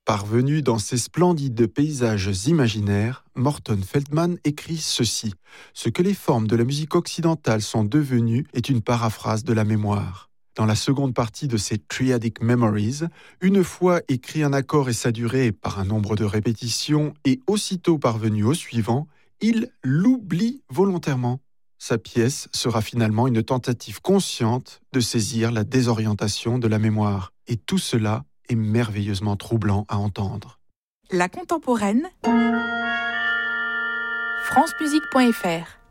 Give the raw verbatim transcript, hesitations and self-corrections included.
Parvenu dans ces splendides paysages imaginaires, Morton Feldman écrit ceci. Ce que les formes de la musique occidentale sont devenues est une paraphrase de la mémoire. Dans la seconde partie de ces Triadic Memories, une fois écrit un accord et sa durée par un nombre de répétitions et aussitôt parvenu au suivant, il l'oublie volontairement. Sa pièce sera finalement une tentative consciente de saisir la désorientation de la mémoire. Et tout cela est merveilleusement troublant à entendre. La contemporaine, francemusique point f r